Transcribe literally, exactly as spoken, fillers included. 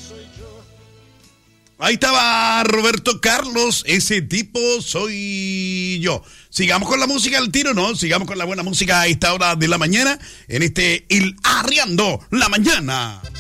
Ahí estaba Roberto Carlos, ese tipo soy yo. Sigamos con la música al tiro, ¿no? Sigamos con la buena música a esta hora de la mañana, en este Il Arriando la Mañana.